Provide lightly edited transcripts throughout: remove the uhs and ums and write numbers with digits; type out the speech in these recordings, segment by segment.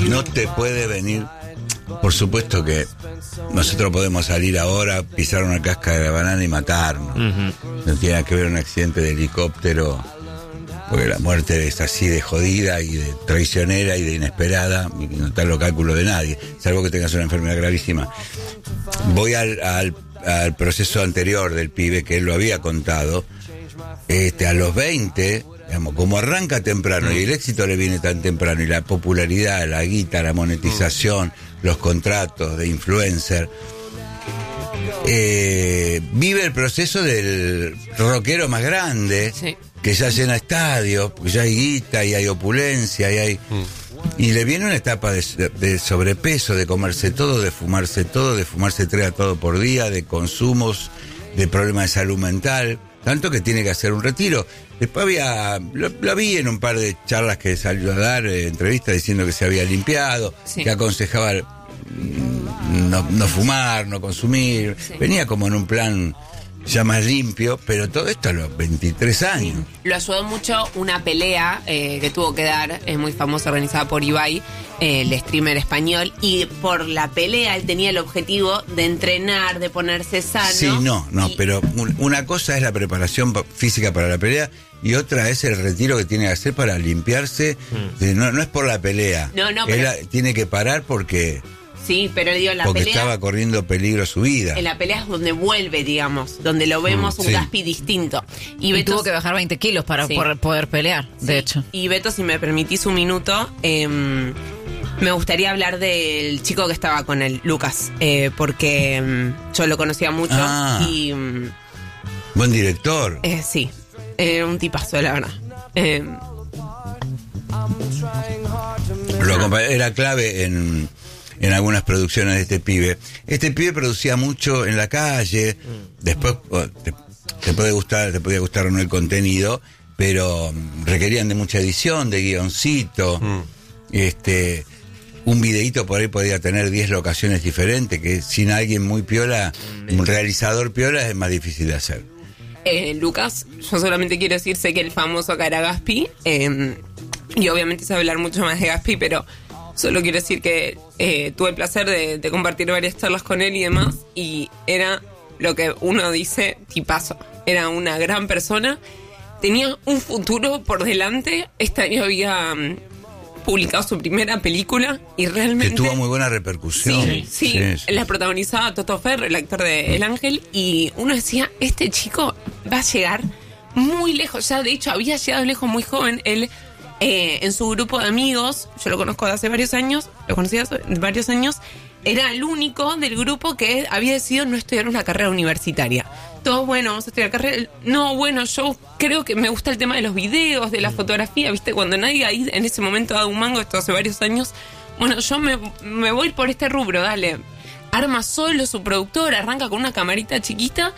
no te puede venir. Por supuesto que nosotros podemos salir ahora, pisar una cáscara de la banana y matarnos. No tiene nada que ver un accidente de helicóptero, porque la muerte es así de jodida y de traicionera y de inesperada, y no está en los cálculos de nadie, salvo que tengas una enfermedad gravísima. Voy al proceso anterior del pibe, que él lo había contado. A los 20, digamos, como arranca temprano y el éxito le viene tan temprano, y la popularidad, la guita, la monetización, los contratos de influencer, vive el proceso del rockero más grande, sí, que ya llena estadios, porque ya hay guita y hay opulencia y hay... Y le viene una etapa de sobrepeso, de comerse todo, de fumarse 3 a todo por día, de consumos, de problemas de salud mental, tanto que tiene que hacer un retiro. Después lo vi en un par de charlas que salió a dar, entrevistas diciendo que se había limpiado, sí, que aconsejaba no fumar, no consumir, sí, venía como en un plan ya más limpio, pero todo esto a los 23 años. Lo ayudó mucho una pelea que tuvo que dar, es muy famosa, organizada por Ibai, el streamer español, y por la pelea él tenía el objetivo de entrenar, de ponerse sano. Sí, pero una cosa es la preparación física para la pelea y otra es el retiro que tiene que hacer para limpiarse. No es por la pelea. Él tiene que parar porque... Sí, pero digo, la porque pelea... estaba corriendo peligro su vida. En la pelea es donde vuelve, digamos, donde lo vemos un Gaspi distinto. Y Beto tuvo que bajar 20 kilos para poder pelear, de hecho. Y Beto, si me permitís un minuto, me gustaría hablar del chico que estaba con él, Lucas, porque yo lo conocía mucho y... buen director. Sí, un tipazo, la verdad. Era clave en algunas producciones de este pibe. Este pibe producía mucho en la calle. Después te podía gustar o no el contenido, pero requerían de mucha edición, de guioncito. Un videíto por ahí podía tener 10 locaciones diferentes, que sin alguien muy piola, un realizador piola, es más difícil de hacer. Lucas, yo solamente quiero decir, sé que el famoso acá era Gaspi, y obviamente se va a hablar mucho más de Gaspi, pero solo quiero decir que tuve el placer de compartir varias charlas con él y demás, y era lo que uno dice, tipazo. Era una gran persona, tenía un futuro por delante. Este año había publicado su primera película y realmente... que tuvo muy buena repercusión. Sí. La protagonizaba Toto Ferro, el actor de El Ángel, y uno decía, este chico va a llegar muy lejos. Ya, de hecho, había llegado lejos muy joven. Él... en su grupo de amigos, yo lo conozco de hace varios años, lo conocí hace varios años, era el único del grupo que había decidido no estudiar una carrera universitaria. Todos, bueno, vamos a estudiar carrera. No, bueno, yo creo que me gusta el tema de los videos, de la fotografía, ¿viste? Cuando nadie ahí en ese momento da un mango, esto hace varios años, bueno, yo me voy por este rubro, dale. Arma solo su productor, arranca con una camarita chiquita,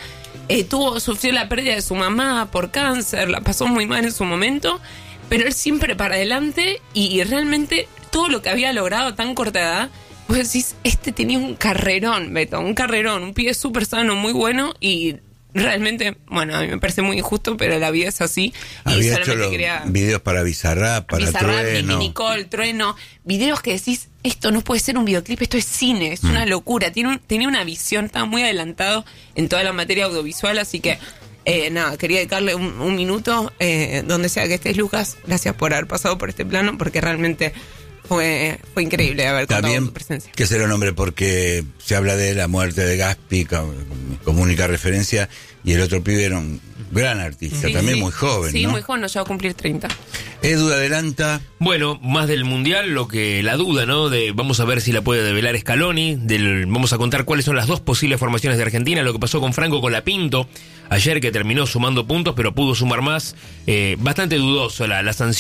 sufrió la pérdida de su mamá por cáncer, la pasó muy mal en su momento, pero él siempre para adelante y realmente todo lo que había logrado a tan corta edad, vos decís, tenía un carrerón, Beto, un carrerón, un pibe súper sano, muy bueno y realmente, bueno, a mí me parece muy injusto, pero la vida es así. Había hecho los videos para Bizarrap, para Trueno. Nicole, Trueno, videos que decís, esto no puede ser un videoclip, esto es cine, es una locura. Tenía una visión, estaba muy adelantado en toda la materia audiovisual, así que... quería dedicarle un minuto, donde sea que estés, Lucas. Gracias por haber pasado por este plano, porque realmente fue increíble haber contado tu presencia. Que será un hombre, porque se habla de la muerte de Gaspi como única referencia, y el otro pibe era un gran artista, muy joven, Sí, ¿no? muy joven, no llegó a cumplir 30. Edu, adelanta. Bueno, más del Mundial, la duda, ¿no? Vamos a ver si la puede develar Scaloni. Vamos a contar cuáles son las dos posibles formaciones de Argentina, lo que pasó con Franco Colapinto ayer, que terminó sumando puntos, pero pudo sumar más. Bastante dudoso la sanción